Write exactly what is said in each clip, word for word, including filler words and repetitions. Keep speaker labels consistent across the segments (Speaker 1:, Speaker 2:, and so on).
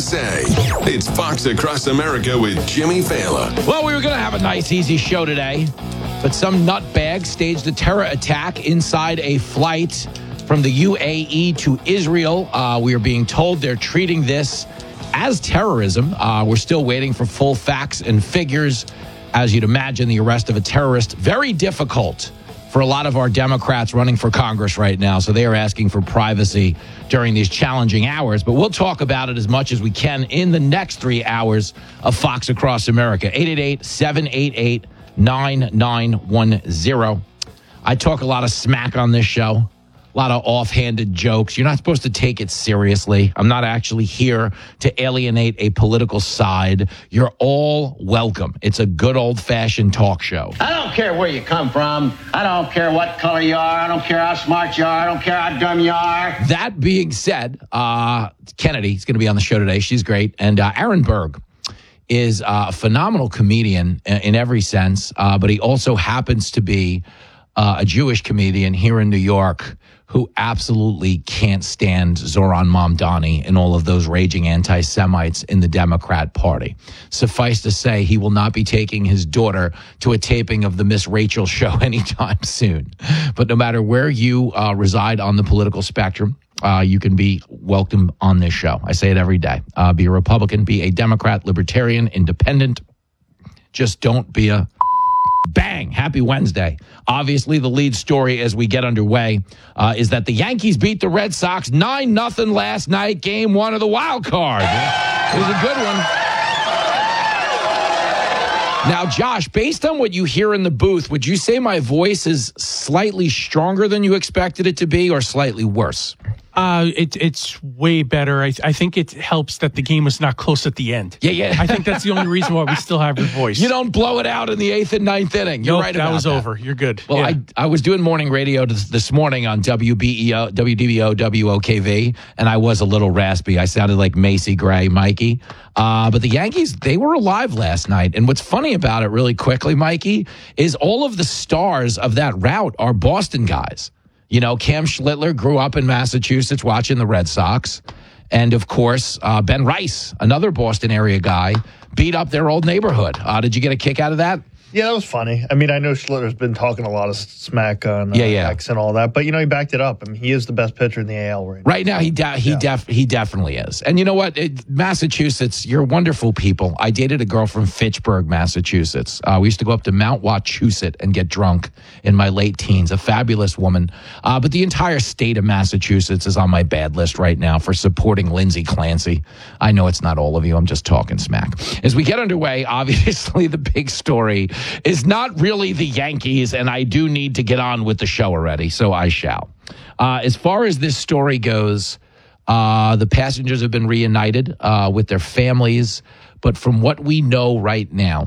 Speaker 1: S A. It's Fox Across America with Jimmy Fallon.
Speaker 2: Well, we were going to have a nice, easy show today, but some nutbag staged a terror attack inside a flight from the U A E to Israel. Uh, we are being told they're treating this as terrorism. Uh, we're still waiting for full facts and figures. As you'd imagine, the arrest of a terrorist, very difficult for a lot of our Democrats running for Congress right now. So they are asking for privacy during these challenging hours. But we'll talk about it as much as we can in the next three hours of Fox Across America. eight eight eight, seven eight eight, nine nine one zero. I talk a lot of smack on this show. A lot of offhanded jokes. You're not supposed to take it seriously. I'm not actually here to alienate a political side. You're all welcome. It's a good old-fashioned talk show.
Speaker 3: I don't care where you come from. I don't care what color you are. I don't care how smart you are. I don't care how dumb you are.
Speaker 2: That being said, uh, Kennedy is going to be on the show today. She's great. And uh, Aaron Berg is uh, a phenomenal comedian in, in every sense, uh, but he also happens to be uh, a Jewish comedian here in New York who absolutely can't stand Zoran Mamdani and all of those raging anti-Semites in the Democrat Party. Suffice to say, he will not be taking his daughter to a taping of the Miss Rachel show anytime soon. But no matter where you uh, reside on the political spectrum, uh, you can be welcome on this show. I say it every day. Uh, be a Republican, be a Democrat, Libertarian, Independent. Just don't be a... Bang! Happy Wednesday. Obviously, the lead story as we get underway uh, is that the Yankees beat the Red Sox nine nothing last night, game one of the wild card. It was a good one. Now, Josh, based on what you hear in the booth, would you say my voice is slightly stronger than you expected it to be or slightly worse?
Speaker 4: Uh, it, it's way better. I, I think it helps that the game was not close at the end.
Speaker 2: Yeah, yeah.
Speaker 4: I think that's the only reason why we still have your voice.
Speaker 2: You don't blow it out in the eighth and ninth inning. You're
Speaker 4: nope,
Speaker 2: right about that.
Speaker 4: was
Speaker 2: that
Speaker 4: was over. You're good.
Speaker 2: Well,
Speaker 4: yeah.
Speaker 2: I I was doing morning radio this, this morning on W B E O, W D B O, W O K V, and I was a little raspy. I sounded like Macy Gray, Mikey. Uh, but the Yankees, they were alive last night. And what's funny about it, really quickly, Mikey, is all of the stars of that route are Boston guys. You know, Cam Schlittler grew up in Massachusetts watching the Red Sox. And, of course, uh, Ben Rice, another Boston area guy, beat up their old neighborhood. Uh, did you get a kick out of that?
Speaker 5: Yeah, that was funny. I mean, I know Schlitter's been talking a lot of smack on uh,
Speaker 2: yeah, yeah.
Speaker 5: X and all that, but, you know, he backed it up. I mean, he is the best pitcher in the A L right now.
Speaker 2: Right now, he de- he,
Speaker 5: yeah.
Speaker 2: def- he definitely is. And you know what? It, Massachusetts, you're wonderful people. I dated a girl from Fitchburg, Massachusetts. Uh, we used to go up to Mount Wachusett and get drunk in my late teens. A fabulous woman. Uh, but the entire state of Massachusetts is on my bad list right now for supporting Lindsey Clancy. I know it's not all of you. I'm just talking smack. As we get underway, obviously the big story is not really the Yankees, and I do need to get on with the show already, so I shall. Uh, as far as this story goes, uh, the passengers have been reunited uh, with their families, but from what we know right now,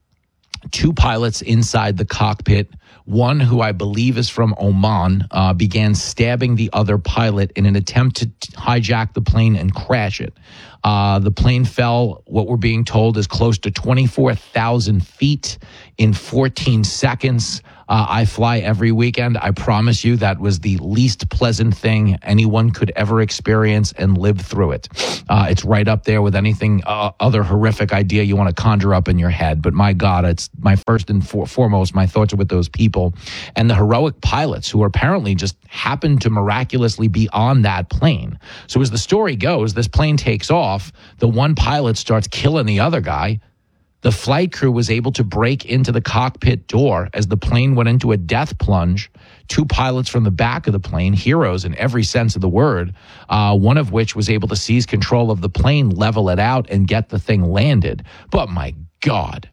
Speaker 2: two pilots inside the cockpit, one who I believe is from Oman, uh, began stabbing the other pilot in an attempt to t- hijack the plane and crash it. Uh, the plane fell, what we're being told, is close to twenty-four thousand feet in fourteen seconds. Uh, I fly every weekend. I promise you that was the least pleasant thing anyone could ever experience and live through it. Uh, it's right up there with anything uh, other horrific idea you want to conjure up in your head. But my God, it's my first and for- foremost, my thoughts are with those people and the heroic pilots who apparently just happened to miraculously be on that plane. So as the story goes, this plane takes off. The one pilot starts killing the other guy. The flight crew was able to break into the cockpit door as the plane went into a death plunge. Two pilots from the back of the plane, heroes in every sense of the word, uh, one of which was able to seize control of the plane, level it out, and get the thing landed. But my God.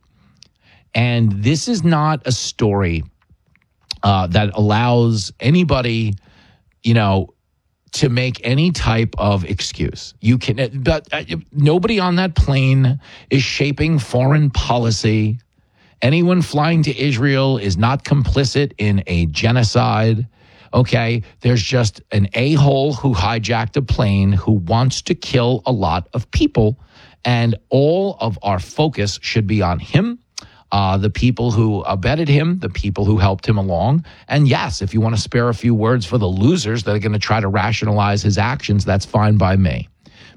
Speaker 2: And this is not a story uh, that allows anybody, you know, to make any type of excuse. You can, but uh, nobody on that plane is shaping foreign policy. Anyone flying to Israel is not complicit in a genocide. Okay, there's just an a-hole who hijacked a plane who wants to kill a lot of people, and all of our focus should be on him. Uh, the people who abetted him, the people who helped him along. And yes, if you want to spare a few words for the losers that are going to try to rationalize his actions, that's fine by me.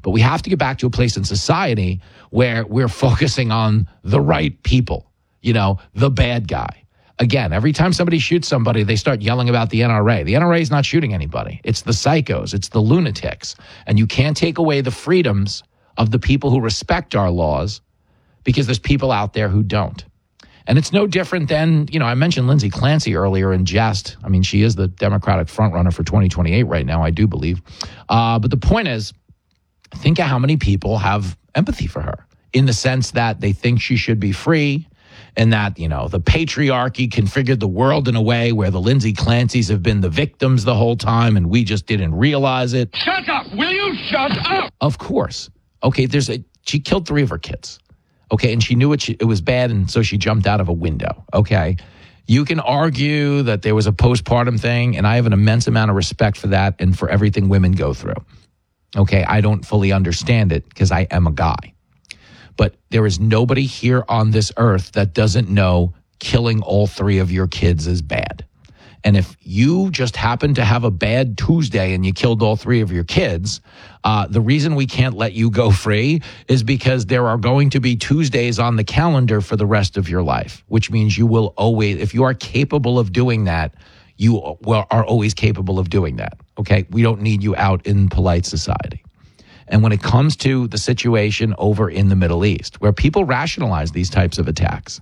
Speaker 2: But we have to get back to a place in society where we're focusing on the right people, you know, the bad guy. Again, every time somebody shoots somebody, they start yelling about the N R A. The N R A is not shooting anybody. It's the psychos. It's the lunatics. And you can't take away the freedoms of the people who respect our laws because there's people out there who don't. And it's no different than, you know, I mentioned Lindsey Clancy earlier in jest. I mean, she is the Democratic frontrunner for twenty twenty-eight right now, I do believe. Uh, but the point is, think of how many people have empathy for her in the sense that they think she should be free and that, you know, the patriarchy configured the world in a way where the Lindsey Clancys have been the victims the whole time and we just didn't realize it.
Speaker 6: Shut up! Will you shut up?
Speaker 2: Of course. Okay, there's a, she killed three of her kids. Okay, and she knew it, she, it was bad, and so she jumped out of a window. Okay, you can argue that there was a postpartum thing, and I have an immense amount of respect for that and for everything women go through. Okay, I don't fully understand it because I am a guy. But there is nobody here on this earth that doesn't know killing all three of your kids is bad. And if you just happen to have a bad Tuesday and you killed all three of your kids, uh, the reason we can't let you go free is because there are going to be Tuesdays on the calendar for the rest of your life, which means you will always, if you are capable of doing that, you are always capable of doing that. Okay? We don't need you out in polite society. And when it comes to the situation over in the Middle East, where people rationalize these types of attacks,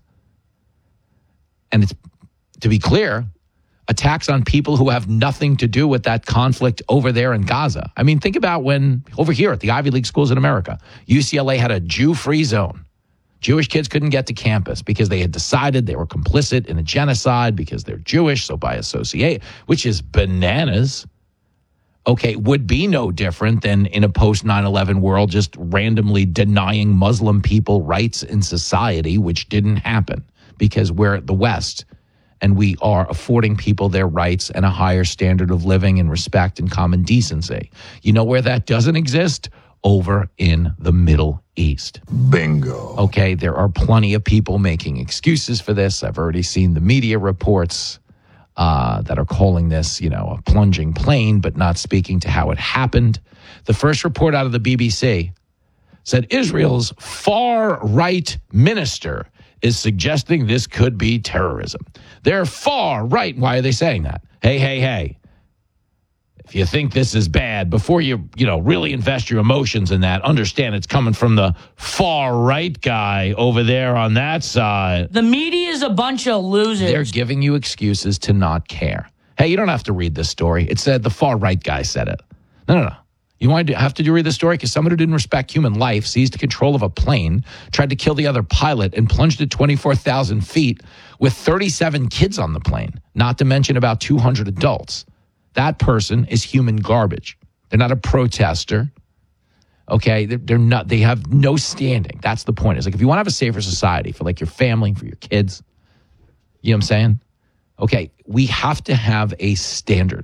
Speaker 2: and it's, to be clear, attacks on people who have nothing to do with that conflict over there in Gaza. I mean, think about when, over here at the Ivy League schools in America, U C L A had a Jew-free zone. Jewish kids couldn't get to campus because they had decided they were complicit in a genocide because they're Jewish, so by associate, which is bananas. Okay, would be no different than in a post nine eleven world just randomly denying Muslim people rights in society, which didn't happen because we're the West. And we are affording people their rights and a higher standard of living and respect and common decency. You know where that doesn't exist? Over in the Middle East.
Speaker 7: Bingo.
Speaker 2: Okay, there are plenty of people making excuses for this. I've already seen the media reports uh, that are calling this, you know, a plunging plane, but not speaking to how it happened. The first report out of the B B C said Israel's far-right minister is suggesting this could be terrorism. They're far right. Why are they saying that? Hey, hey, hey. If you think this is bad, before you, you know, really invest your emotions in that, understand it's coming from the far right guy over there on that side.
Speaker 8: The media is a bunch of losers.
Speaker 2: They're giving you excuses to not care. Hey, you don't have to read this story. It said the far right guy said it. No, no, no. You want to have to do read the story because someone who didn't respect human life seized control of a plane, tried to kill the other pilot, and plunged it twenty-four thousand feet with thirty-seven kids on the plane, not to mention about two hundred adults. That person is human garbage. They're not a protester. Okay, they're, they're not. They have no standing. That's the point. It's like if you want to have a safer society for like your family, for your kids, you know what I'm saying? Okay, we have to have a standard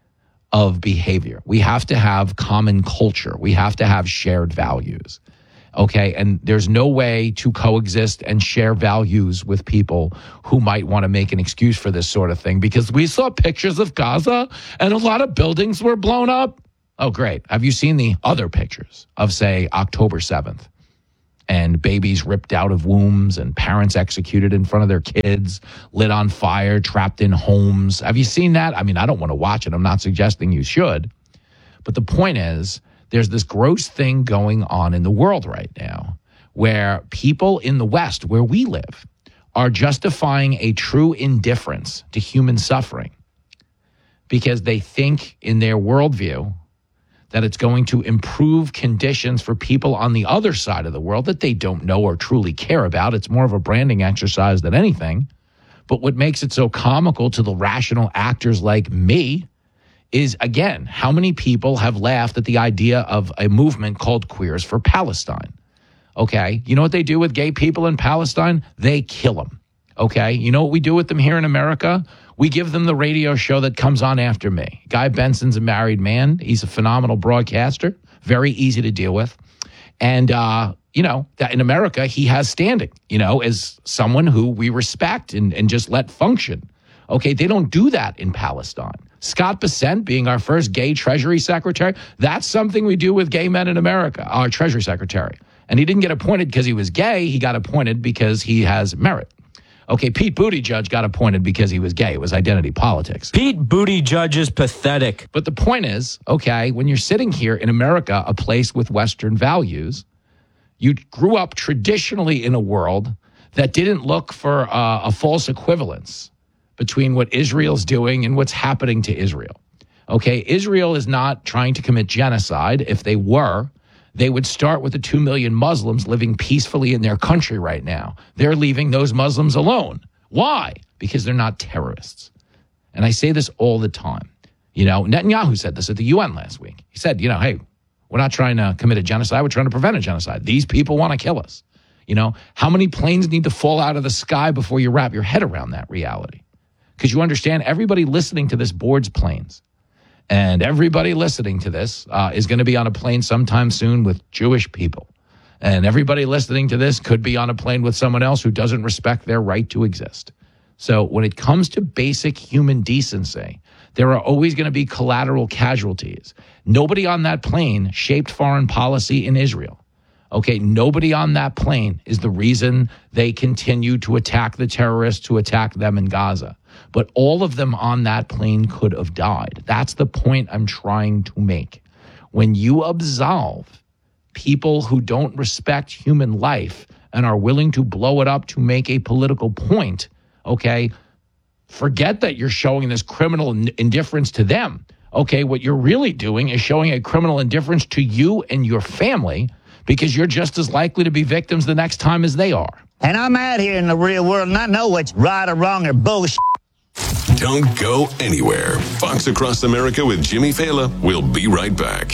Speaker 2: of behavior. We have to have common culture. We have to have shared values. Okay, and there's no way to coexist and share values with people who might want to make an excuse for this sort of thing because we saw pictures of Gaza and a lot of buildings were blown up. Oh, great. Have you seen the other pictures of, say, October seventh? And babies ripped out of wombs and parents executed in front of their kids, lit on fire, trapped in homes. Have you seen that? I mean, I don't want to watch it. I'm not suggesting you should. But the point is, there's this gross thing going on in the world right now where people in the West, where we live, are justifying a true indifference to human suffering because they think in their worldview that it's going to improve conditions for people on the other side of the world that they don't know or truly care about. It's more of a branding exercise than anything. But what makes it so comical to the rational actors like me is, again, how many people have laughed at the idea of a movement called Queers for Palestine? Okay, you know what they do with gay people in Palestine? They kill them. Okay, you know what we do with them here in America? We give them the radio show that comes on after me. Guy Benson's a married man. He's a phenomenal broadcaster, very easy to deal with. And, uh, you know, that in America, he has standing, you know, as someone who we respect and, and just let function. Okay, they don't do that in Palestine. Scott Bessent being our first gay Treasury Secretary, that's something we do with gay men in America, our Treasury Secretary. And he didn't get appointed because he was gay. He got appointed because he has merit. Okay, Pete Buttigieg got appointed because he was gay. It was identity politics.
Speaker 7: Pete Buttigieg is pathetic.
Speaker 2: But the point is, okay, when you're sitting here in America, a place with Western values, you grew up traditionally in a world that didn't look for uh, a false equivalence between what Israel's doing and what's happening to Israel. Okay, Israel is not trying to commit genocide. If they were, they would start with the two million Muslims living peacefully in their country right now. They're leaving those Muslims alone. Why? Because they're not terrorists. And I say this all the time. You know, Netanyahu said this at the U N last week. He said, you know, hey, we're not trying to commit a genocide. We're trying to prevent a genocide. These people want to kill us. You know, how many planes need to fall out of the sky before you wrap your head around that reality? Because you understand, everybody listening to this boards planes. And everybody listening to this uh, is going to be on a plane sometime soon with Jewish people. And everybody listening to this could be on a plane with someone else who doesn't respect their right to exist. So when it comes to basic human decency, there are always going to be collateral casualties. Nobody on that plane shaped foreign policy in Israel. Okay, nobody on that plane is the reason they continue to attack the terrorists, to attack them in Gaza. But all of them on that plane could have died. That's the point I'm trying to make. When you absolve people who don't respect human life and are willing to blow it up to make a political point, okay, forget that you're showing this criminal indifference to them. Okay, what you're really doing is showing a criminal indifference to you and your family, because you're just as likely to be victims the next time as they are.
Speaker 9: And I'm out here in the real world, and I know what's right or wrong or bullshit.
Speaker 1: Don't go anywhere. Fox Across America with Jimmy Fallon. We'll be right back.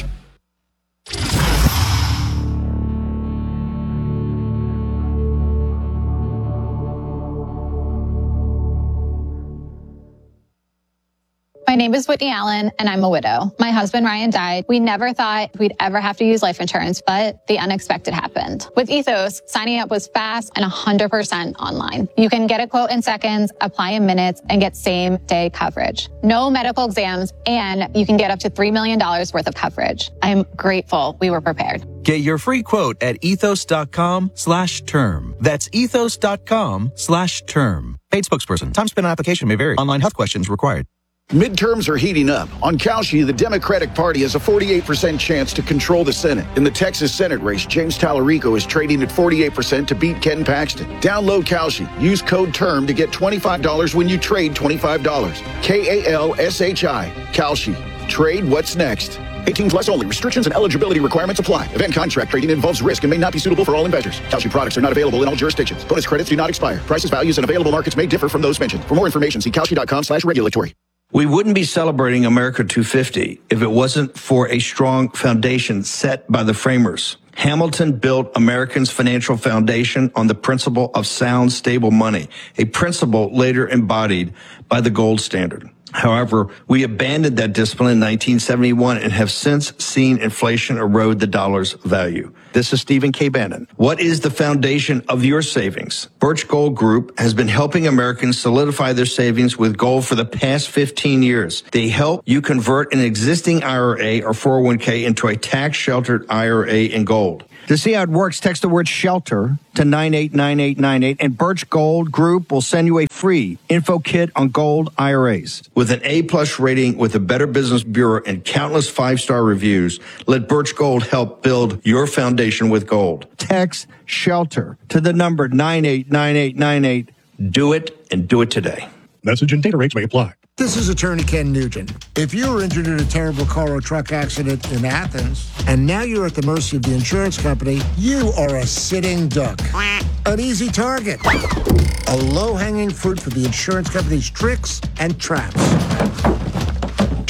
Speaker 10: My name is Whitney Allen, and I'm a widow. My husband, Ryan, died. We never thought we'd ever have to use life insurance, but the unexpected happened. With Ethos, signing up was fast and one hundred percent online. You can get a quote in seconds, apply in minutes, and get same-day coverage. No medical exams, and you can get up to three million dollars worth of coverage. I'm grateful we were prepared.
Speaker 11: Get your free quote at ethos.com slash term. That's ethos.com slash term. Paid spokesperson. Time spent on application may vary. Online health questions required.
Speaker 12: Midterms are heating up. On Kalshi, the Democratic Party has a forty-eight percent chance to control the Senate. In the Texas Senate race, James Tallarico is trading at forty-eight percent to beat Ken Paxton. Download Kalshi. Use code TERM to get twenty-five dollars when you trade twenty-five dollars. K A L S H I. Kalshi. Trade what's next. eighteen plus only. Restrictions and eligibility requirements apply. Event contract trading involves risk and may not be suitable for all investors. Kalshi products are not available in all jurisdictions. Bonus credits do not expire. Prices, values, and available markets may differ from those mentioned. For more information, see Kalshi.com slash regulatory.
Speaker 13: We wouldn't be celebrating America two fifty if it wasn't for a strong foundation set by the framers. Hamilton built Americans' financial foundation on the principle of sound, stable money, a principle later embodied by the gold standard. However, we abandoned that discipline in nineteen seventy-one and have since seen inflation erode the dollar's value. This is Stephen K. Bannon. What is the foundation of your savings? Birch Gold Group has been helping Americans solidify their savings with gold for the past fifteen years. They help you convert an existing I R A or four oh one k into a tax-sheltered I R A in gold.
Speaker 14: To see how it works, text the word SHELTER to nine eight nine eight nine eight, and Birch Gold Group will send you a free info kit on gold I R As.
Speaker 13: With an A-plus rating with the Better Business Bureau and countless five-star reviews, let Birch Gold help build your foundation with gold.
Speaker 14: Text SHELTER to the number nine eight nine eight nine eight.
Speaker 13: Do it, and do it today.
Speaker 15: Message and data rates may apply.
Speaker 16: This is attorney Ken Nugent. If you were injured in a terrible car or truck accident in Athens, and now you're at the mercy of the insurance company, you are a sitting duck. An easy target. A low-hanging fruit for the insurance company's tricks and traps.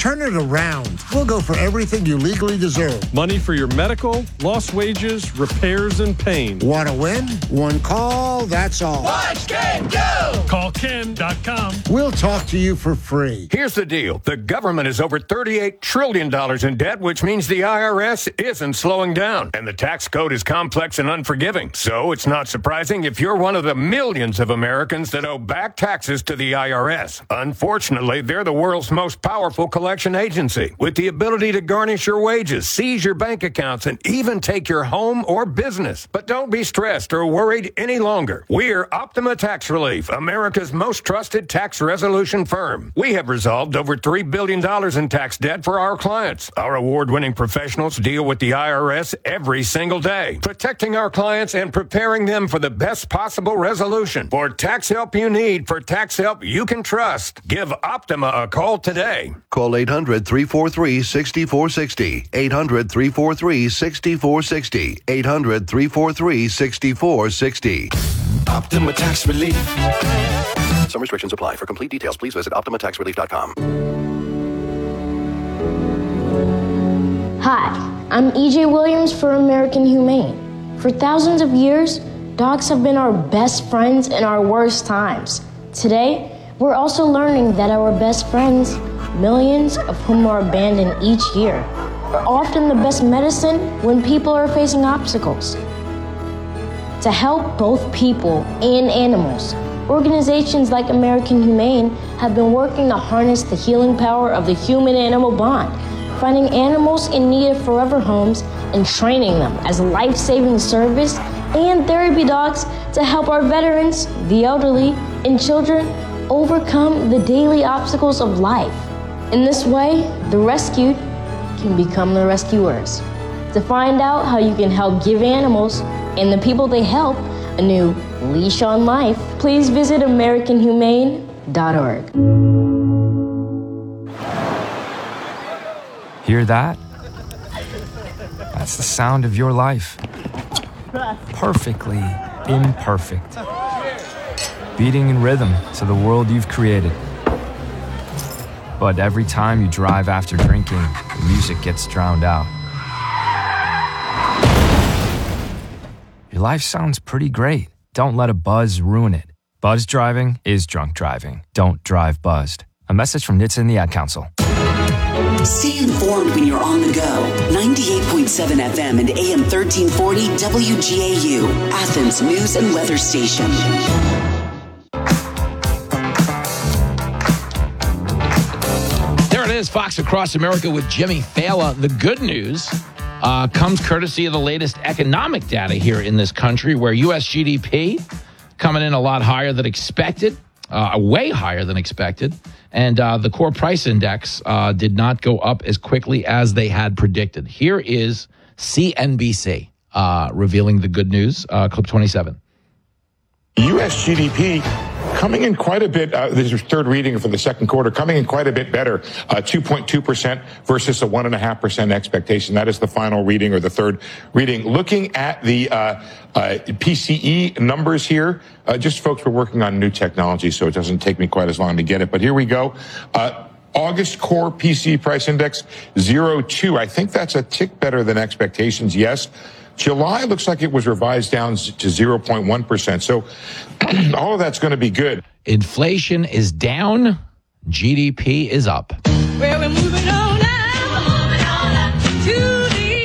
Speaker 16: Turn it around. We'll go for everything you legally deserve.
Speaker 15: Money for your medical, lost wages, repairs, and pain.
Speaker 16: Want to win? One call, that's all.
Speaker 6: Watch Ken go!
Speaker 15: Call Ken dot com.
Speaker 16: We'll talk to you for free.
Speaker 17: Here's the deal. The government is over thirty-eight trillion dollars in debt, which means the I R S isn't slowing down. And the tax code is complex and unforgiving. So it's not surprising if you're one of the millions of Americans that owe back taxes to the I R S. Unfortunately, they're the world's most powerful collection agency, with the ability to garnish your wages, seize your bank accounts, and even take your home or business. But don't be stressed or worried any longer. We're Optima Tax Relief, America's most trusted tax resolution firm. We have resolved over three billion dollars in tax debt for our clients. Our award-winning professionals deal with the I R S every single day, protecting our clients and preparing them for the best possible resolution. For tax help you need, for tax help you can trust, give Optima a call today.
Speaker 18: Call eight hundred, three four three, six four six zero. eight hundred, three four three, six four six zero. eight hundred, three four three, six four six zero.
Speaker 19: Optima Tax Relief.
Speaker 18: Some restrictions apply. For complete details, please visit optima tax relief dot com.
Speaker 20: Hi, I'm E J Williams for American Humane. For thousands of years, dogs have been our best friends in our worst times. Today, we're also learning that our best friends, millions of whom are abandoned each year, are often the best medicine when people are facing obstacles. To help both people and animals, organizations like American Humane have been working to harness the healing power of the human-animal bond, finding animals in need of forever homes and training them as life-saving service and therapy dogs to help our veterans, the elderly, and children overcome the daily obstacles of life. In this way, the rescued can become the rescuers. To find out how you can help give animals and the people they help a new leash on life, please visit American Humane dot org.
Speaker 21: Hear that? That's the sound of your life. Perfectly imperfect. Beating in rhythm to the world you've created. But every time you drive after drinking, the music gets drowned out. Your life sounds pretty great. Don't let a buzz ruin it. Buzz driving is drunk driving. Don't drive buzzed. A message from N H T S A and the Ad Council.
Speaker 22: Stay informed when you're on the go. ninety-eight point seven F M and A M thirteen forty W G A U, Athens News and Weather Station.
Speaker 2: There it is, Fox Across America with Jimmy Fallon. The good news uh, comes courtesy of the latest economic data here in this country, where U S G D P coming in a lot higher than expected, uh, way higher than expected. And uh, the core price index uh, did not go up as quickly as they had predicted. Here is C N B C uh, revealing the good news, uh, clip twenty-seven.
Speaker 23: U S G D P coming in quite a bit. Uh, this is third reading for the second quarter, coming in quite a bit better, uh, two point two percent versus a one point five percent expectation. That is the final reading, or the third reading. Looking at the uh, uh, P C E numbers here, uh, just folks, we're working on new technology, so it doesn't take me quite as long to get it. But here we go. Uh, August core P C E price index, zero point two. I think that's a tick better than expectations, yes. July looks like it was revised down to zero point one percent. So all of that's going to be good.
Speaker 2: Inflation is down. G D P is up.
Speaker 6: Well, we're moving on now. Moving on up to the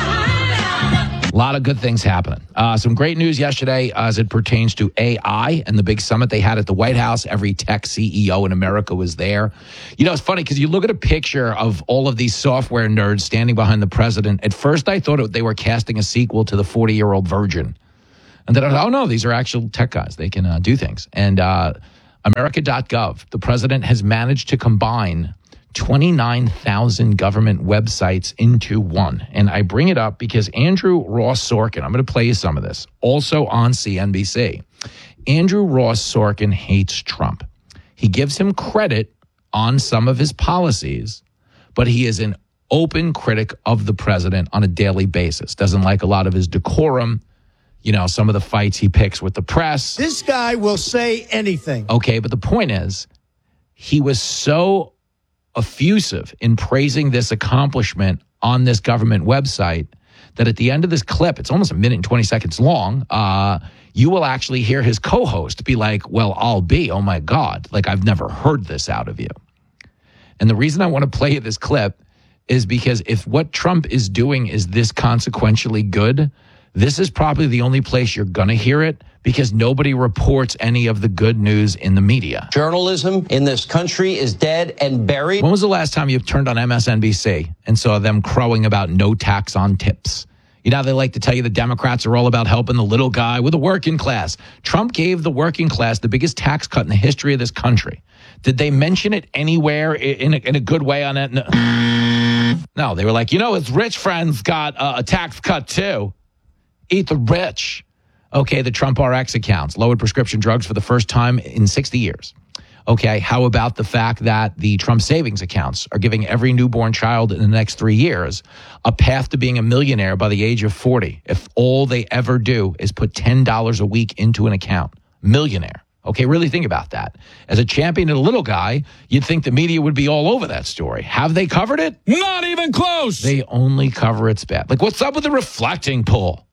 Speaker 6: side.
Speaker 2: A lot of good things happening. Uh, some great news yesterday as it pertains to A I and the big summit they had at the White House. Every tech C E O in America was there. You know, it's funny because you look at a picture of all of these software nerds standing behind the president. At first, I thought it, they were casting a sequel to the forty-year-old virgin. And then I thought, oh, no, these are actual tech guys. They can uh, do things. And uh, America dot gov, the president has managed to combine twenty-nine thousand government websites into one. And I bring it up because Andrew Ross Sorkin, I'm going to play you some of this, also on C N B C. Andrew Ross Sorkin hates Trump. He gives him credit on some of his policies, but he is an open critic of the president on a daily basis. Doesn't like a lot of his decorum, you know, some of the fights he picks with the press.
Speaker 24: This guy will say anything.
Speaker 2: Okay, but the point is, he was so effusive in praising this accomplishment on this government website that at the end of this clip, it's almost a minute and twenty seconds long, uh, you will actually hear his co-host be like, well, I'll be, oh my God, like I've never heard this out of you. And the reason I want to play this clip is because if what Trump is doing is this consequentially good, this is probably the only place you're going to hear it because nobody reports any of the good news in the media.
Speaker 3: Journalism in this country is dead and buried.
Speaker 2: When was the last time you turned on M S N B C and saw them crowing about no tax on tips? You know, they like to tell you the Democrats are all about helping the little guy with the working class. Trump gave the working class the biggest tax cut in the history of this country. Did they mention it anywhere in a, in a good way on it? No. no, they were like, you know, his rich friends got uh, a tax cut too. Eat the rich. Okay, the Trump R X accounts lowered prescription drugs for the first time in sixty years. Okay, how about the fact that the Trump savings accounts are giving every newborn child in the next three years a path to being a millionaire by the age of forty if all they ever do is put ten dollars a week into an account? Millionaire. Okay, really think about that. As a champion of the little guy, you'd think the media would be all over that story. Have they covered it?
Speaker 15: Not even close.
Speaker 2: They only cover its bad. Like, what's up with the reflecting pool?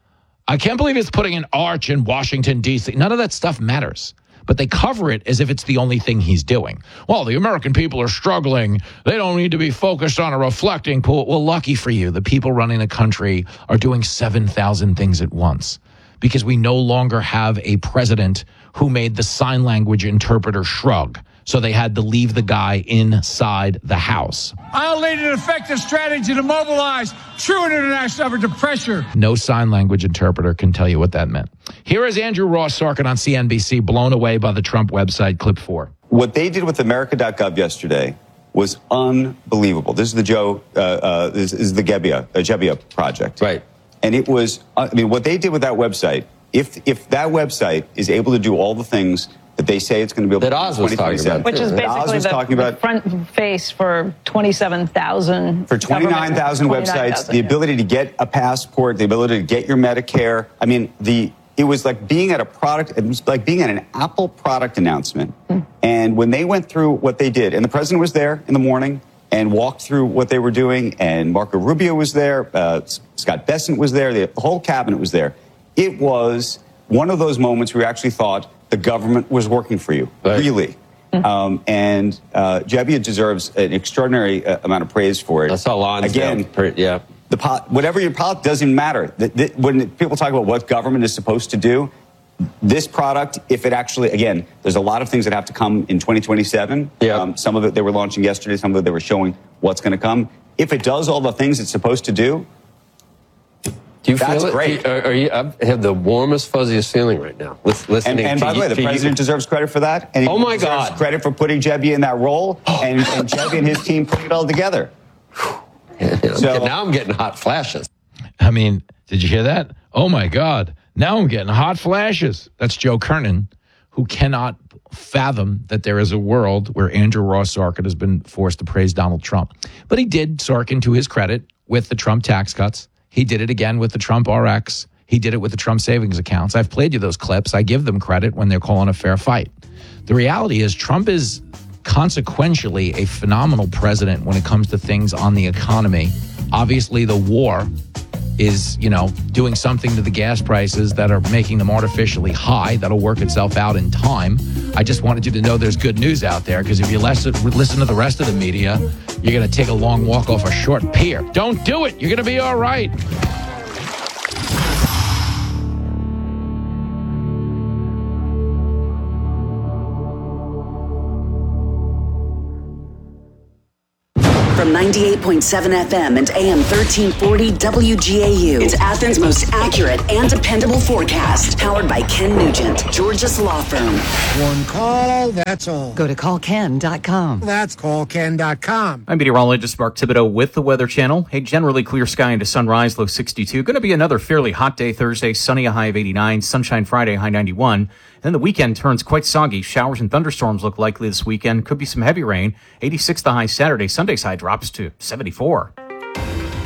Speaker 2: I can't believe it's putting an arch in Washington, D C. None of that stuff matters. But they cover it as if it's the only thing he's doing. Well, the American people are struggling. They don't need to be focused on a reflecting pool. Well, lucky for you, the people running the country are doing seven thousand things at once because we no longer have a president who made the sign language interpreter shrug. So they had to leave the guy inside the House.
Speaker 4: I'll lead an effective strategy to mobilize true international effort to pressure.
Speaker 2: No sign language interpreter can tell you what that meant. Here is Andrew Ross Sorkin on C N B C, blown away by the Trump website, clip four.
Speaker 5: What they did with America dot gov yesterday was unbelievable. This is the Joe, uh, uh, this is the Gebbia, uh, Gebbia project. Right. And it was, I mean, what they did with that website, if if that website is able to do all the things that they say it's going to be able
Speaker 24: that
Speaker 5: to
Speaker 24: Oz was talking about,
Speaker 25: which is basically the,
Speaker 5: talking
Speaker 25: the
Speaker 5: about,
Speaker 25: front face for twenty-seven thousand
Speaker 5: for twenty-nine thousand websites, the ability to get a passport, the ability to get your Medicare. I mean, the it was like being at a product, it was like being at an Apple product announcement. Mm. And when they went through what they did, and the president was there in the morning and walked through what they were doing, and Marco Rubio was there, uh, Scott Bessent was there, the whole cabinet was there. It was one of those moments where you actually thought the government was working for you, right. really. Mm-hmm. Um, and uh, Gebbia deserves an extraordinary uh, amount of praise for it.
Speaker 24: That's all on.
Speaker 5: Again,
Speaker 24: yeah.
Speaker 5: The po- whatever your politics doesn't matter. The, the, when people talk about what government is supposed to do, this product, if it actually, again, there's a lot of things that have to come in twenty twenty-seven. Yeah. Um, some of it they were launching yesterday. Some of it they were showing what's going to come. If it does all the things it's supposed to do,
Speaker 24: Do you
Speaker 5: That's
Speaker 24: feel it?
Speaker 5: great.
Speaker 24: Are, are you, I have the warmest, fuzziest feeling right now. Listening
Speaker 5: and and
Speaker 24: to
Speaker 5: by the way, the
Speaker 24: to
Speaker 5: president
Speaker 24: you.
Speaker 5: deserves credit for that. And he
Speaker 24: oh my
Speaker 5: deserves
Speaker 24: God!
Speaker 5: credit for putting Gebbia in that role, and, and Gebbia and his team putting it all together.
Speaker 24: Yeah, I'm
Speaker 5: So-
Speaker 24: getting- now I'm getting hot flashes.
Speaker 2: I mean, did you hear that? Oh my God. Now I'm getting hot flashes. That's Joe Kernan, who cannot fathom that there is a world where Andrew Ross Sorkin has been forced to praise Donald Trump. But he did, Sorkin, to his credit, with the Trump tax cuts. He did it again with the Trump R X. He did it with the Trump savings accounts. I've played you those clips. I give them credit when they're calling a fair fight. The reality is Trump is consequentially a phenomenal president when it comes to things on the economy. Obviously, the war is, you know, doing something to the gas prices that are making them artificially high. That'll work itself out in time. I just wanted you to know there's good news out there, because if you listen, listen to the rest of the media, you're going to take a long walk off a short pier. Don't do it. You're going to be all right.
Speaker 22: From ninety-eight point seven F M and A M thirteen forty W G A U. It's Athens' most accurate and dependable forecast. Powered by Ken Nugent, Georgia's law firm.
Speaker 16: One call, that's all.
Speaker 26: Go to call ken dot com.
Speaker 16: That's call ken dot com.
Speaker 27: I'm meteorologist Mark Thibodeau with the Weather Channel. Hey, generally clear sky into sunrise, low sixty-two. Going to be another fairly hot day Thursday, sunny, a high of eighty-nine. Sunshine Friday, high ninety-one. And then the weekend turns quite soggy. Showers and thunderstorms look likely this weekend. Could be some heavy rain. eighty-six the high Saturday. Sunday's high drops to seventy-four.